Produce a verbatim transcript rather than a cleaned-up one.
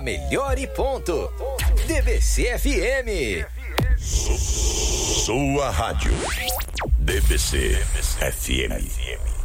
A melhor e ponto. D B C F M. Sua rádio. D B C F M.